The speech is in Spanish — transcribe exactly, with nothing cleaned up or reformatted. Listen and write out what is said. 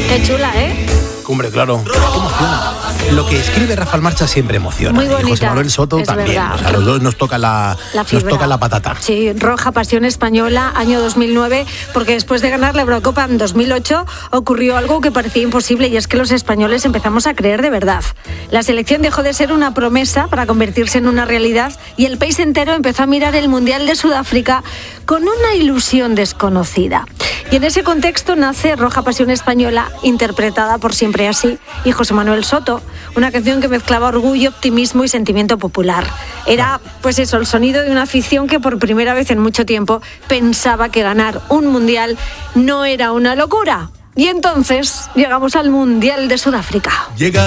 Qué chula, ¿eh? Hombre, claro. Qué emociona. Lo que escribe Rafael Marcha siempre emociona. Muy bonita. Y José Manuel Soto es también. Verdad. O sea, los dos nos toca la, la nos toca la patata. Sí, Roja Pasión Española, año dos mil nueve, porque después de ganar la Eurocopa en dos mil ocho ocurrió algo que parecía imposible, y es que los españoles empezamos a creer de verdad. La selección dejó de ser una promesa para convertirse en una realidad, y el país entero empezó a mirar el Mundial de Sudáfrica con una ilusión desconocida. Y en ese contexto nace Roja Pasión Española, interpretada por Siempre Así y José Manuel Soto, una canción que mezclaba orgullo, optimismo y sentimiento popular. Era, pues eso, el sonido de una afición que por primera vez en mucho tiempo pensaba que ganar un mundial no era una locura. Y entonces llegamos al Mundial de Sudáfrica. Llega